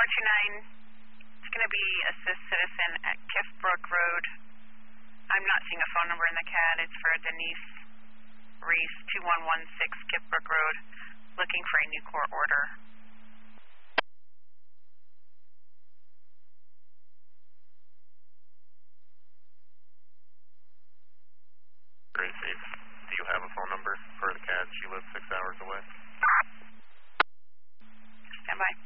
429, it's going to be Assist Citizen at Kiffbrook Road. I'm not seeing a phone number in the CAD. It's for Denise Reese, 2116 Kiffbrook Road, looking for a new court order. Gracie, do you have a phone number for the CAD? She lives 6 hours away. Stand by.